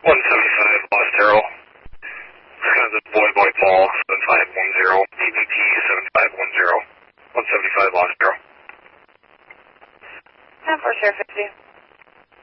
175 Lost Arrow. Wisconsin Boy Paul 7510, PPT 7510, 175 Lost Arrow. 10-4, Sheriff 50.